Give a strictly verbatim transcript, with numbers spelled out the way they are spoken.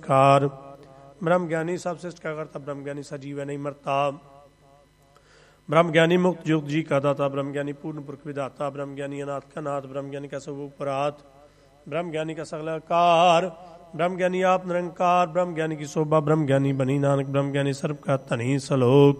निराकार। ब्रह्म ज्ञानी सब सृष्ट का करता, ब्रह्म ज्ञानी सजीव है नहीं मरता। ब्रह्म ज्ञानी मुक्त युक्त जी का दाता, ब्रह्म ज्ञानी पूर्ण पुरख विधाता, ब्रह्म ज्ञानी अनाथ का नाथ, ब्रह्म ज्ञानी का सब उपरात, ब्रह्म ज्ञानी का सगला कार, ब्रह्म ज्ञानी आप निरंकार, ब्रह्म ज्ञानी की शोभा, ब्रह्म ज्ञानी बनी नानक, ब्रह्म ज्ञानी सर्व का धनी सलोक।